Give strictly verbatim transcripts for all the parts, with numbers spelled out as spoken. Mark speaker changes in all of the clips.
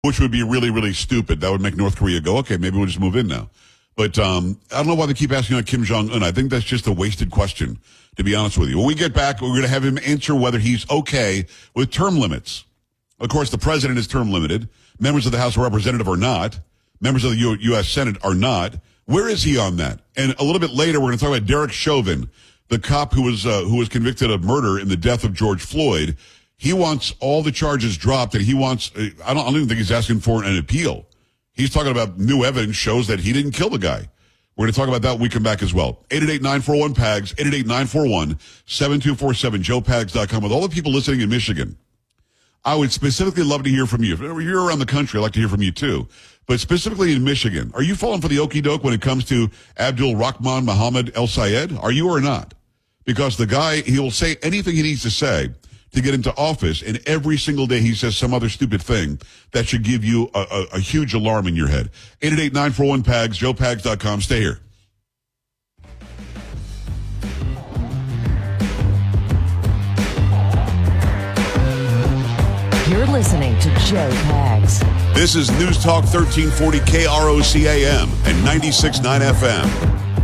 Speaker 1: which would be really, really stupid. That would make North Korea go, okay, maybe we'll just move in now. But um, I don't know why they keep asking on Kim Jong-un. I think that's just a wasted question, to be honest with you. When we get back, we're going to have him answer whether he's okay with term limits. Of course, the president is term limited. Members of the House of Representatives are not. Members of the U- U.S. Senate are not. Where is he on that? And a little bit later, we're going to talk about Derek Chauvin, the cop who was uh, who was convicted of murder in the death of George Floyd. He wants all the charges dropped, and he wants, uh, I, don't, I don't even think he's asking for an appeal. He's talking about new evidence shows that he didn't kill the guy. We're going to talk about that when we come back as well. eight eight eight, nine four one, P A G S, eight eight eight, nine four one, seven two four seven, joe pags dot com. With all the people listening in Michigan, I would specifically love to hear from you. If you're around the country, I'd like to hear from you too. But specifically in Michigan, are you falling for the okie doke when it comes to Abdul Rahman Mohammed El Sayed? Are you or not? Because the guy, he will say anything he needs to say to get into office, and every single day he says some other stupid thing that should give you a, a, a huge alarm in your head. eight eight eight, nine four one, P A G S, joe pags dot com. Stay here.
Speaker 2: You're listening to Joe Pags.
Speaker 1: This is News Talk thirteen forty K R O C A M and ninety-six point nine F M.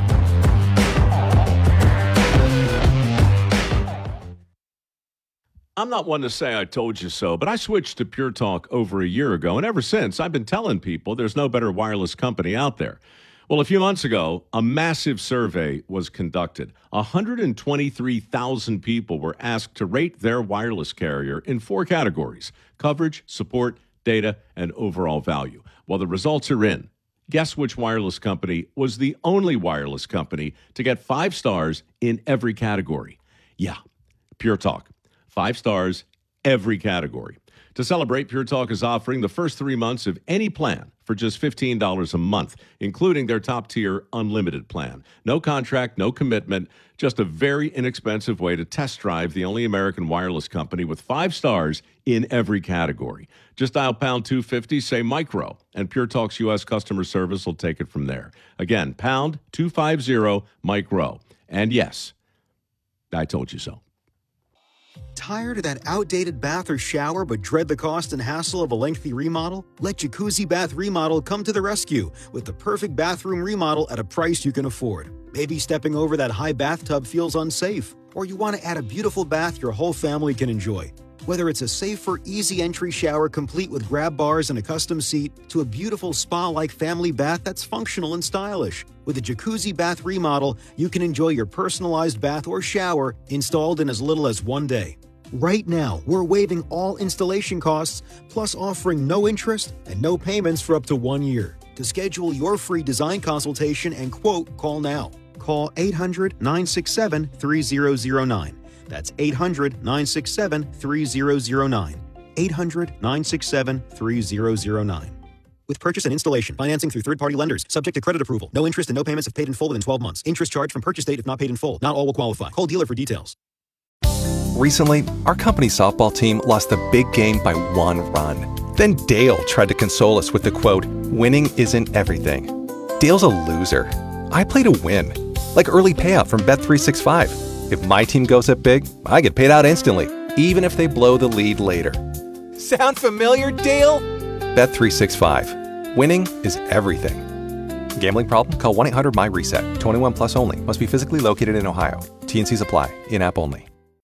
Speaker 3: I'm not one to say I told you so, but I switched to Pure Talk over a year ago, and ever since, I've been telling people there's no better wireless company out there. Well, a few months ago, a massive survey was conducted. one hundred twenty-three thousand people were asked to rate their wireless carrier in four categories: coverage, support, data, and overall value. Well, the results are in. Guess which wireless company was the only wireless company to get five stars in every category? Yeah, Pure Talk. Five stars, every category. To celebrate, Pure Talk is offering the first three months of any plan for just fifteen dollars a month, including their top-tier unlimited plan. No contract, no commitment, just a very inexpensive way to test drive the only American wireless company with five stars in every category. Just dial pound two fifty, say micro, and Pure Talk's U S customer service will take it from there. Again, pound two fifty, micro. And yes, I told you so.
Speaker 4: Tired of that outdated bath or shower but dread the cost and hassle of a lengthy remodel? Let Jacuzzi Bath Remodel come to the rescue with the perfect bathroom remodel at a price you can afford. Maybe stepping over that high bathtub feels unsafe, or you want to add a beautiful bath your whole family can enjoy. Whether it's a safer, easy entry shower complete with grab bars and a custom seat, to a beautiful spa-like family bath that's functional and stylish. With a Jacuzzi Bath Remodel, you can enjoy your personalized bath or shower installed in as little as one day. Right now, we're waiving all installation costs, plus offering no interest and no payments for up to one year. To schedule your free design consultation and quote, call now. Call eight hundred, nine six seven, three zero zero nine. That's eight hundred, nine six seven, three zero zero nine. eight hundred, nine six seven, three zero zero nine. With purchase and installation, financing through third-party lenders, subject to credit approval. No interest and no payments if paid in full within twelve months. Interest charged from purchase date if not paid in full. Not all will qualify. Call dealer for details.
Speaker 5: Recently, our company softball team lost the big game by one run. Then Dale tried to console us with the quote, "Winning isn't everything." Dale's a loser. I play to win. Like early payout from Bet three sixty-five. If my team goes up big, I get paid out instantly, even if they blow the lead later. Sound familiar, Dale? Bet three sixty-five. Winning is everything. Gambling problem? Call one eight hundred M Y RESET. twenty-one plus only. Must be physically located in Ohio. T and C's apply. In-app only.